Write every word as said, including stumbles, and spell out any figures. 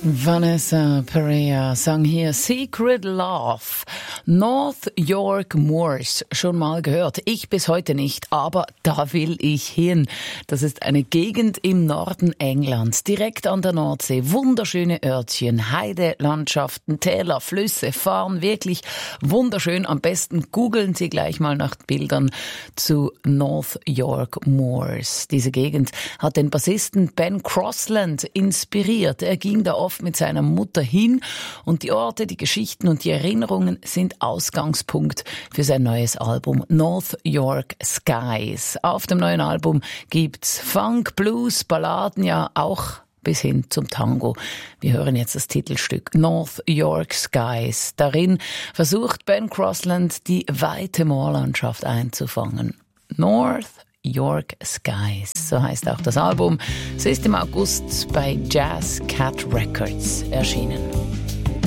Vanessa Perea sang hier Secret Love. North York Moors, schon mal gehört. Ich bis heute nicht, aber da will ich hin. Das ist eine Gegend im Norden Englands, direkt an der Nordsee. Wunderschöne Örtchen, Heide, Landschaften, Täler, Flüsse, fahren wirklich wunderschön. Am besten googeln Sie gleich mal nach Bildern zu North York Moors. Diese Gegend hat den Bassisten Ben Crossland inspiriert. Er ging da oft mit seiner Mutter hin und die Orte, die Geschichten und die Erinnerungen sind Ausgangspunkt für sein neues Album North York Skies. Auf dem neuen Album gibt's Funk, Blues, Balladen, ja auch bis hin zum Tango. Wir hören jetzt das Titelstück North York Skies. Darin versucht Ben Crossland, die weite Moorlandschaft einzufangen. North York Skies, so heißt auch das Album. Es ist im August bei Jazz Cat Records erschienen.